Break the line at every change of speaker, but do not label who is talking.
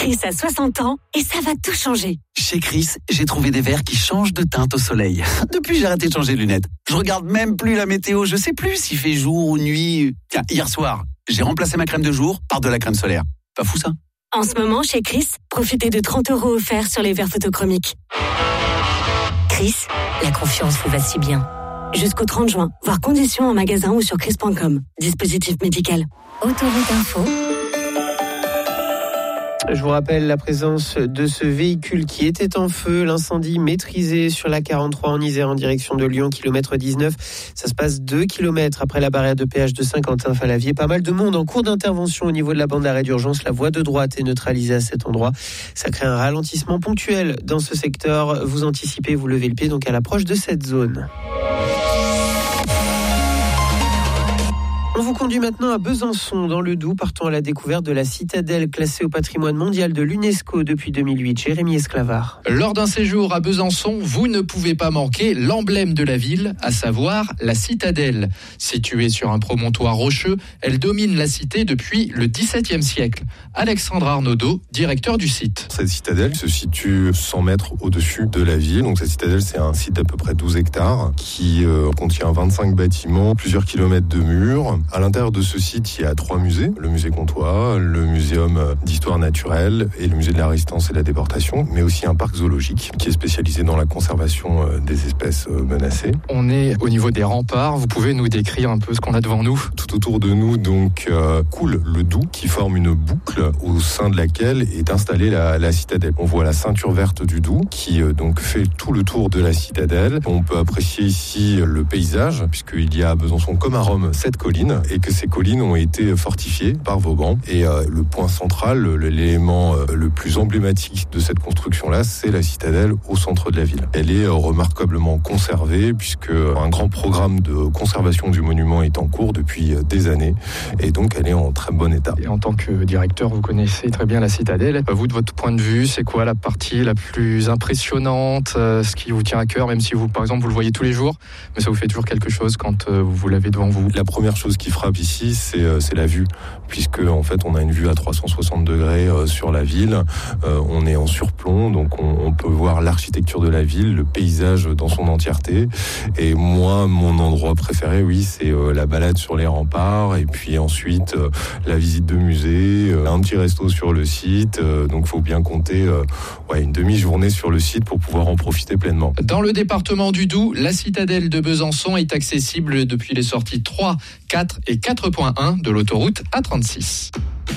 Chris a 60 ans et ça va tout changer.
Chez Chris, j'ai trouvé des verres qui changent de teinte au soleil. Depuis, j'ai arrêté de changer de lunettes. Je regarde même plus la météo, je sais plus s'il fait jour ou nuit. Tiens, hier soir, j'ai remplacé ma crème de jour par de la crème solaire. Pas fou ça ?
En ce moment, chez Chris, profitez de 30 € offerts sur les verres photochromiques. Chris, la confiance vous va si bien. Jusqu'au 30 juin, voir conditions en magasin ou sur chris.com. Dispositif médical. Autoroute Info.
Je vous rappelle la présence de ce véhicule qui était en feu, l'incendie maîtrisé sur la 43 en Isère en direction de Lyon, kilomètre 19. Ça se passe 2 km après la barrière de péage de Saint-Quentin-Falavier. Pas mal de monde en cours d'intervention au niveau de la bande d'arrêt d'urgence. La voie de droite est neutralisée à cet endroit. Ça crée un ralentissement ponctuel dans ce secteur. Vous anticipez, vous levez le pied donc à l'approche de cette zone. On vous conduit maintenant à Besançon, dans le Doubs, partons à la découverte de la citadelle classée au patrimoine mondial de l'UNESCO depuis 2008. Jérémy Esclavard.
Lors d'un séjour à Besançon, vous ne pouvez pas manquer l'emblème de la ville, à savoir la citadelle. Située sur un promontoire rocheux, elle domine la cité depuis le XVIIe siècle. Alexandre Arnaudot, directeur du site.
Cette citadelle se situe 100 mètres au-dessus de la ville. Donc cette citadelle, c'est un site d'à peu près 12 hectares qui contient 25 bâtiments, plusieurs kilomètres de murs. À l'intérieur de ce site, il y a 3 musées. Le musée Comtois, le muséum d'histoire naturelle et le musée de la résistance et de la déportation, mais aussi un parc zoologique qui est spécialisé dans la conservation des espèces menacées.
On est au niveau des remparts. Vous pouvez nous décrire un peu ce qu'on a devant nous ?
Tout autour de nous, donc, coule le Doubs qui forme une boucle au sein de laquelle est installée la citadelle. On voit la ceinture verte du Doubs qui donc fait tout le tour de la citadelle. On peut apprécier ici le paysage puisqu'il y a à Besançon comme à Rome 7 collines et que ces collines ont été fortifiées par Vauban. Et le point central, l'élément le plus emblématique de cette construction-là, c'est la citadelle au centre de la ville. Elle est remarquablement conservée puisque un grand programme de conservation du monument est en cours depuis des années et donc elle est en très bon état.
Et en tant que directeur, vous connaissez très bien la citadelle. Vous, de votre point de vue, c'est quoi la partie la plus impressionnante, ce qui vous tient à cœur, même si vous, par exemple, vous le voyez tous les jours, mais ça vous fait toujours quelque chose quand vous l'avez devant vous?
La première chose qui frappe ici, c'est la vue, puisque en fait on a une vue à 360 degrés sur la ville. On est en surplomb, donc on peut voir l'architecture de la ville, le paysage dans son entièreté. Et moi, mon endroit préféré, oui, c'est la balade sur les remparts, et puis ensuite la visite de musée, un petit resto sur le site. Donc faut bien compter une demi-journée sur le site pour pouvoir en profiter pleinement.
Dans le département du Doubs, la citadelle de Besançon est accessible depuis les sorties 3, 4 et 4.1 de l'autoroute A36.